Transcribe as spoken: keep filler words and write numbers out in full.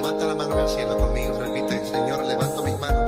levanta la mano en el cielo conmigo, repite, Señor, levanto mis manos